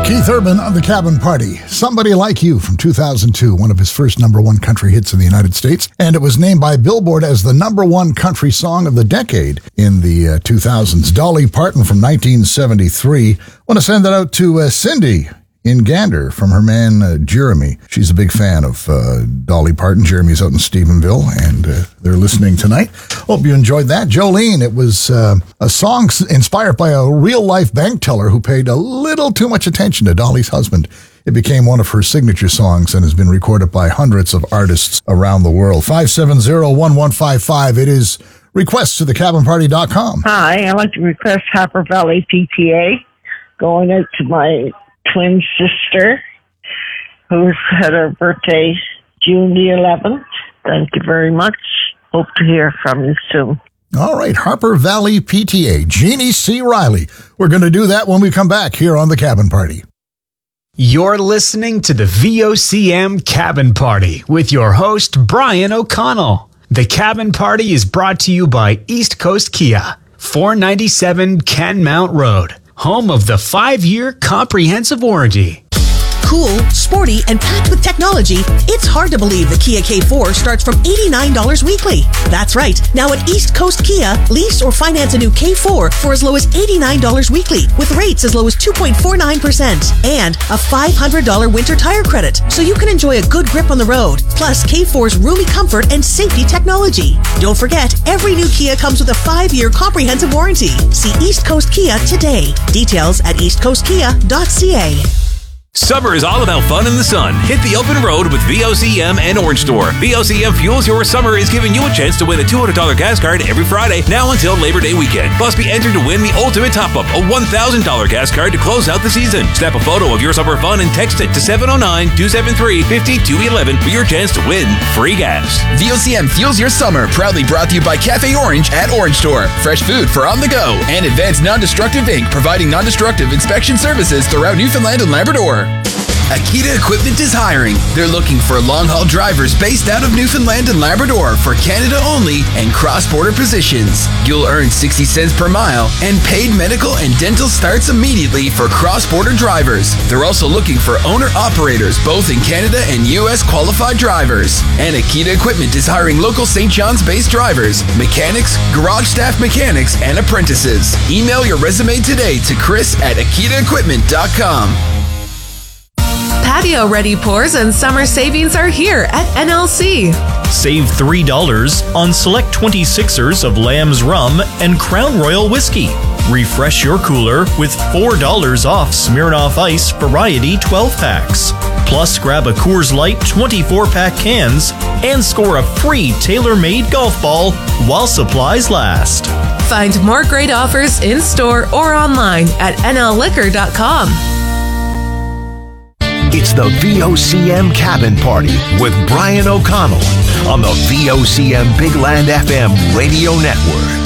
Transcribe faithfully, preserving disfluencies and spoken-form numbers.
Keith Urban of The Cabin Party. Somebody Like You from two thousand two, one of his first number one country hits in the United States. And it was named by Billboard as the number one country song of the decade in the uh, two thousands. Dolly Parton from nineteen seventy-three. Want to send that out to uh, Cindy in Gander from her man, uh, Jeremy. She's a big fan of uh, Dolly Parton. Jeremy's out in Stephenville, and uh, they're listening tonight. Hope you enjoyed that. Jolene, it was uh, a song inspired by a real-life bank teller who paid a little too much attention to Dolly's husband. It became one of her signature songs and has been recorded by hundreds of artists around the world. five seven zero, one one five five. It is requests to the cabin party dot com. Hi, I'd like to request Harper Valley P T A going out to my twin sister, who had her birthday June the eleventh. Thank you very much. Hope to hear from you soon. All right, Harper Valley P T A, Jeannie C. Riley. We're going to do that when we come back here on The Cabin Party. You're listening to the V O C M Cabin Party with your host, Brian O'Connell. The Cabin Party is brought to you by East Coast Kia, four ninety-seven Canmount Road, home of the five-year comprehensive warranty. Cool, sporty, and packed with technology, it's hard to believe the Kia K four starts from eighty-nine dollars weekly. That's right. Now at East Coast Kia, lease or finance a new K four for as low as eighty-nine dollars weekly with rates as low as two point four nine percent and a five hundred dollars winter tire credit so you can enjoy a good grip on the road. Plus K four's roomy comfort and safety technology. Don't forget, every new Kia comes with a five-year comprehensive warranty. See East Coast Kia today. Details at east coast kia dot c a. Summer is all about fun in the sun. Hit the open road with V O C M and Orange Store. V O C M Fuels Your Summer is giving you a chance to win a two hundred dollars gas card every Friday, now until Labor Day weekend. Plus, be entered to win the ultimate top-up, a one thousand dollars gas card to close out the season. Snap a photo of your summer fun and text it to seven oh nine, two seven three, five two one one for your chance to win free gas. V O C M Fuels Your Summer, proudly brought to you by Cafe Orange at Orange Store. Fresh food for on the go. And Advanced Non-Destructive Incorporated, providing non-destructive inspection services throughout Newfoundland and Labrador. Akita Equipment is hiring. They're looking for long-haul drivers based out of Newfoundland and Labrador for Canada only and cross-border positions. You'll earn sixty cents per mile, and paid medical and dental starts immediately for cross-border drivers. They're also looking for owner-operators, both in Canada and U S qualified drivers. And Akita Equipment is hiring local Saint John's-based drivers, mechanics, garage staff mechanics, and apprentices. Email your resume today to Chris at akita equipment dot com. Patio Ready Pours and summer savings are here at N L C. Save three dollars on select twenty-sixers of Lamb's Rum and Crown Royal Whiskey. Refresh your cooler with four dollars off Smirnoff Ice Variety twelve packs. Plus, grab a Coors Light twenty-four pack cans and score a free tailor-made golf ball while supplies last. Find more great offers in-store or online at N L liquor dot com. It's the V O C M Cabin Party with Brian O'Connell on the V O C M Big Land F M Radio Network.